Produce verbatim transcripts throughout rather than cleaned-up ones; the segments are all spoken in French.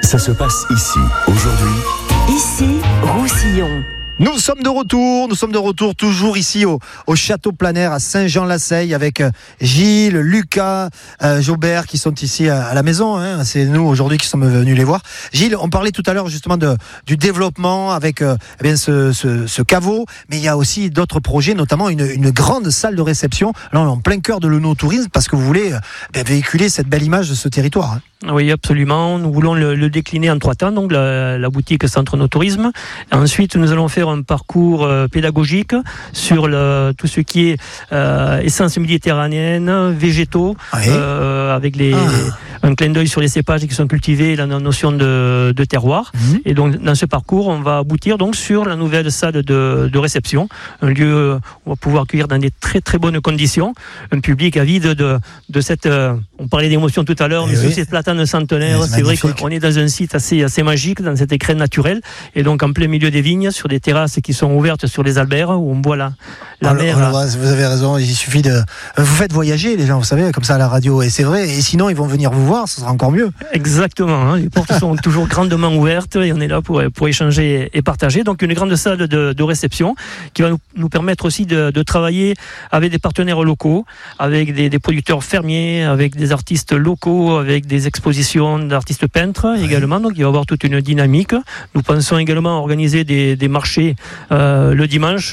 Ça se passe ici, aujourd'hui. Ici, Roussillon. Nous sommes de retour, nous sommes de retour toujours ici au, au Château Planaire à Saint-Jean-la-Seille avec Gilles, Lucas, euh, Jobert qui sont ici à, à la maison. Hein. C'est nous aujourd'hui qui sommes venus les voir. Gilles, on parlait tout à l'heure justement de, du développement avec euh, eh bien ce, ce, ce caveau, mais il y a aussi d'autres projets, notamment une, une grande salle de réception. Là, on est en plein cœur de l'œnotourisme parce que vous voulez euh, ben, véhiculer cette belle image de ce territoire. Hein. Oui, absolument. Nous voulons le, le décliner en trois temps, donc la, la boutique Centre Œnotourisme. Ensuite, nous allons faire un parcours euh, pédagogique sur le, tout ce qui est euh, essence méditerranéenne, végétaux, oui. euh, avec les, ah. un clin d'œil sur les cépages qui sont cultivés, la notion de, de terroir. Mmh. Et donc, dans ce parcours, on va aboutir donc sur la nouvelle salle de, de réception, un lieu où on va pouvoir accueillir dans des très très bonnes conditions un public avide de, de cette. Euh, on parlait d'émotion tout à l'heure, mais oui. sur cette platane centenaire, c'est, c'est vrai qu'on est dans un site assez assez magique, dans cette écrin naturelle, et donc en plein milieu des vignes, sur des terrasses qui sont ouvertes sur les alberts où on voit la, la alors, mer. Alors, vous avez raison, il suffit de. Vous faites voyager les gens, vous savez, comme ça à la radio, et c'est vrai. Et sinon, ils vont venir vous voir, ce sera encore mieux. Exactement. Hein, les portes sont toujours grandement ouvertes et on est là pour pour échanger et partager. Donc une grande salle de, de réception qui va nous, nous permettre aussi de, de travailler avec des partenaires locaux, avec des, des producteurs fermiers, avec des artistes locaux, avec des expositions d'artistes peintres oui. également. Donc il va y avoir toute une dynamique. Nous pensons également organiser des, des marchés euh, le dimanche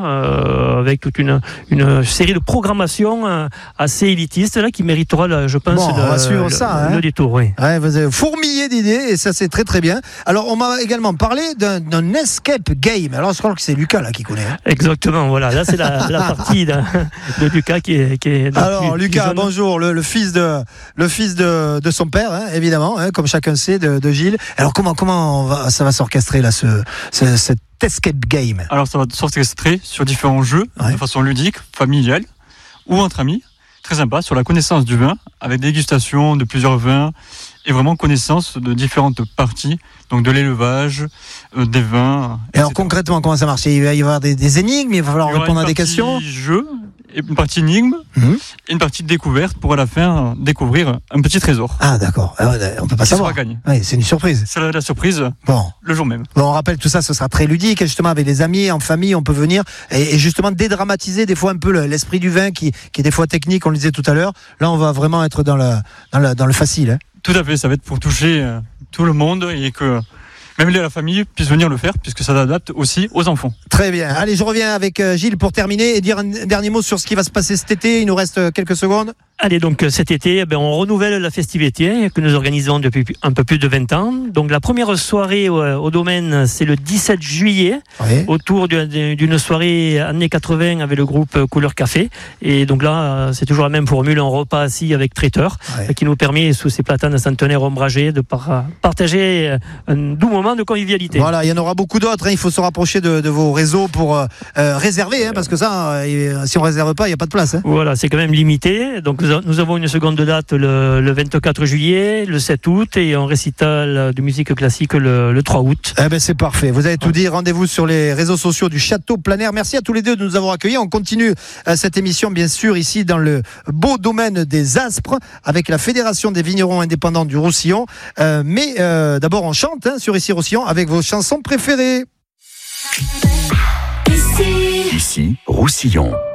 euh, avec toute une, une série de programmations euh, assez élitistes là, qui méritera, là, je pense, bon, le, on va suivre le, ça, le hein. détour. Oui. Ouais, vous avez fourmillé d'idées et ça c'est très très bien. Alors on m'a également parlé d'un, d'un escape game. Alors je crois que c'est Lucas là qui connaît. Hein. Exactement, voilà. Là c'est la, la partie de, de Lucas qui est. Qui est Alors plus, Lucas, plus bonjour, le, le fils de le fils de, de son père, hein, évidemment, hein, comme chacun sait, de, de Gilles. Alors comment comment on va, ça va s'orchestrer là, ce, ce cet escape game? Alors ça va s'orchestrer sur différents jeux ouais. de façon ludique, familiale ou entre amis. Très sympa, sur la connaissance du vin, avec dégustation de plusieurs vins et vraiment connaissance de différentes parties, donc de l'élevage, euh, des vins. Et alors concrètement, comment ça marche? Il va y avoir des, des énigmes, il va falloir il répondre à des questions. Jeu, une partie énigme, mmh. et une partie découverte pour à la fin découvrir un petit trésor. Ah d'accord, alors, on peut pas qui savoir. Sera gagné. Oui, c'est une surprise. C'est la, la surprise. Bon, le jour même. Bon, on rappelle tout ça, ce sera très ludique, et justement avec des amis, en famille, on peut venir et, et justement dédramatiser des fois un peu le, l'esprit du vin qui, qui est des fois technique, on le disait tout à l'heure. Là, on va vraiment être dans le dans le, dans le facile. Hein. Tout à fait, ça va être pour toucher euh, tout le monde et que même la famille puisse venir le faire puisque ça s'adapte aussi aux enfants. Très bien. Allez, je reviens avec euh, Gilles pour terminer et dire un dernier mot sur ce qui va se passer cet été. Il nous reste euh, quelques secondes. Allez, donc cet été, ben, on renouvelle la festivité que nous organisons depuis un peu plus de vingt ans. Donc la première soirée au, au domaine, c'est le dix-sept juillet, oui. autour d'une, d'une soirée années quatre-vingts avec le groupe Couleur Café. Et donc là, c'est toujours la même formule, un repas assis avec traiteur, oui. qui nous permet, sous ces platanes centenaires ombragées, de par, partager un doux moment de convivialité. Voilà, il y en aura beaucoup d'autres. Hein. Il faut se rapprocher de, de vos réseaux pour euh, réserver, hein, parce que ça, euh, si on ne réserve pas, il n'y a pas de place. Hein. Voilà, c'est quand même limité. Donc nous avons une seconde date le, le vingt-quatre juillet, le sept août et un récital de musique classique le, le trois août. Eh ben c'est parfait. Vous avez tout dit. Rendez-vous sur les réseaux sociaux du Château Planaire. Merci à tous les deux de nous avoir accueillis. On continue cette émission bien sûr ici dans le beau domaine des Aspres avec la Fédération des vignerons indépendants du Roussillon. Euh, mais euh, d'abord on chante hein, sur Ici Roussillon avec vos chansons préférées. Ici, Ici Roussillon.